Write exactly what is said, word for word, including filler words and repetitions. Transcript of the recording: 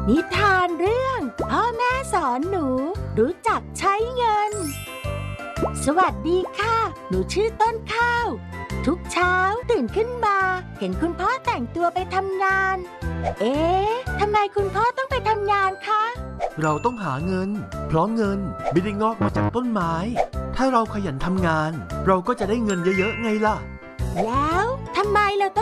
นิทานเรื่องพ่อแม่สอนหนูรู้จักใช้เงินสวัสดีค่ะหนูชื่อต้นข้าวทุกเช้าตื่นขึ้นมาเห็นคุณพ่อแต่งตัวไปทำงานเอ๊ะทำไมคุณพ่อต้องไปทำงานคะเราต้องหาเงินเพราะเงินไม่ได้งอกมาจากต้นไม้ถ้าเราขยันทำงานเราก็จะได้เงินเยอะๆไงล่ะแล้วทำไมเราต้อง